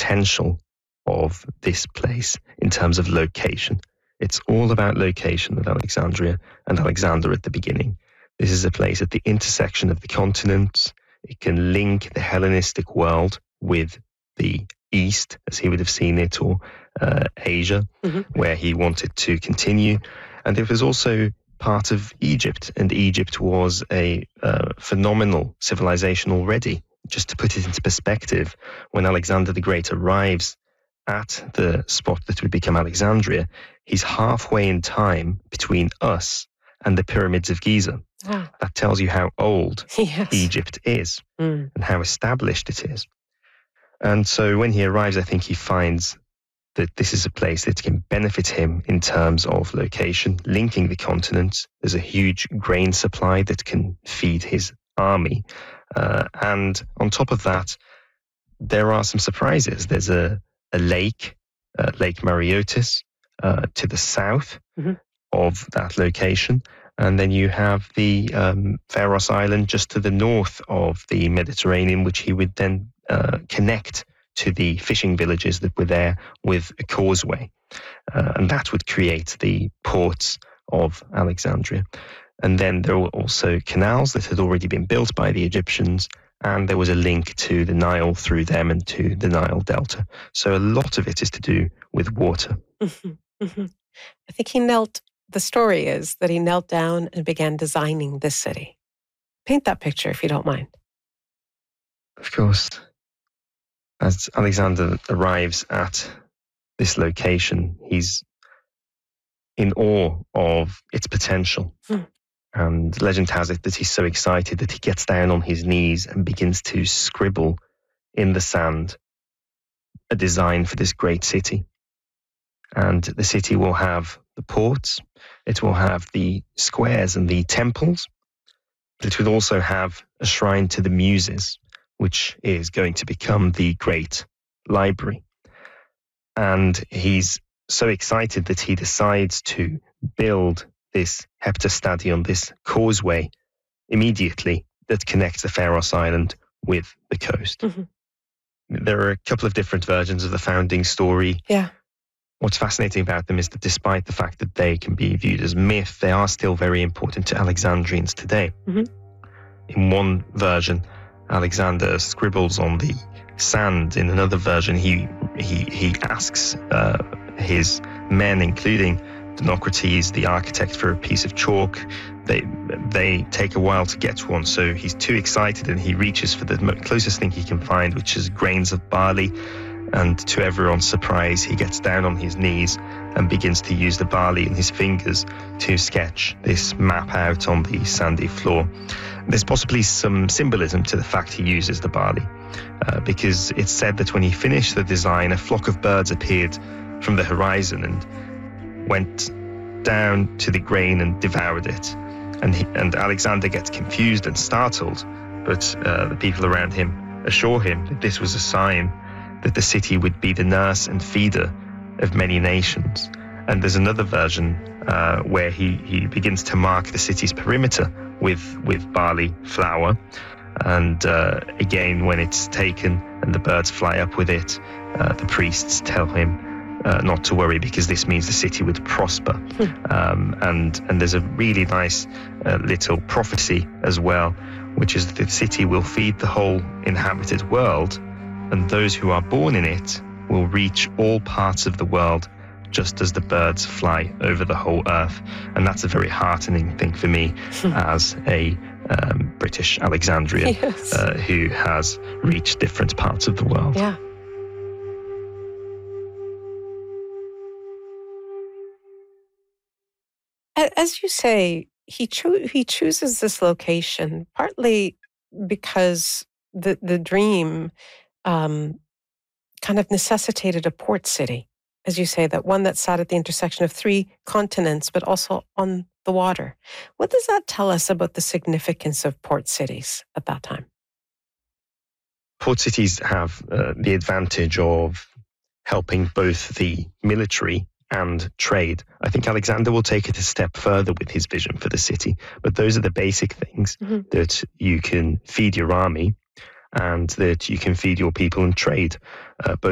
potential of this place in terms of location. It's all about location with Alexandria and Alexander at the beginning. This is a place at the intersection of the continents. It can link the Hellenistic world with the East, as he would have seen it, or Asia, where he wanted to continue. And it was also part of Egypt, and Egypt was a phenomenal civilization already. Just to put it into perspective, when Alexander the Great arrives at the spot that would become Alexandria, he's halfway in time between us and the pyramids of Giza. Wow. That tells you how old Yes. Egypt is and how established it is. And so when he arrives, I think he finds that this is a place that can benefit him in terms of location, linking the continents. There's a huge grain supply that can feed his army. And on top of that, there are some surprises. There's a lake, Lake Mareotis, to the south of that location. And then you have the Pharos Island just to the north of the Mediterranean, which he would then connect to the fishing villages that were there with a causeway. And that would create the ports of Alexandria. And then there were also canals that had already been built by the Egyptians, and there was a link to the Nile through them and to the Nile Delta. So a lot of it is to do with water. I think the story is that he knelt down and began designing this city. Paint that picture, if you don't mind. Of course. As Alexander arrives at this location, he's in awe of its potential. And legend has it that he's so excited that he gets down on his knees and begins to scribble in the sand a design for this great city. And the city will have the ports, it will have the squares and the temples, but it will also have a shrine to the Muses, which is going to become the great library. And he's so excited that he decides to build this heptastadion, this causeway, immediately that connects the Pharos Island with the coast. There are a couple of different versions of the founding story. Yeah. What's fascinating about them is that despite the fact that they can be viewed as myth, they are still very important to Alexandrians today. In one version, Alexander scribbles on the sand. In another version, he asks his men, including Dinocrates, the architect, for a piece of chalk. They take a while to get one, so he's too excited and he reaches for the closest thing he can find, which is grains of barley. And to everyone's surprise, he gets down on his knees and begins to use the barley in his fingers to sketch this map out on the sandy floor. There's possibly some symbolism to the fact he uses the barley, because it's said that when he finished the design, a flock of birds appeared from the horizon and went down to the grain and devoured it. And Alexander gets confused and startled, but the people around him assure him that this was a sign that the city would be the nurse and feeder of many nations. And there's another version where he begins to mark the city's perimeter with barley flour. And again, when it's taken and the birds fly up with it, the priests tell him not to worry, because this means the city would prosper. And there's a really nice little prophecy as well, which is that the city will feed the whole inhabited world, and those who are born in it will reach all parts of the world, just as the birds fly over the whole earth. And that's a very heartening thing for me as a British Alexandrian who has reached different parts of the world. Yeah. As you say, he chooses this location partly because the dream kind of necessitated a port city, as you say, that one that sat at the intersection of 3 continents, but also on the water. What does that tell us about the significance of port cities at that time? Port cities have the advantage of helping both the military and trade. I think Alexander will take it a step further with his vision for the city, but those are the basic things, that you can feed your army and that you can feed your people and trade, both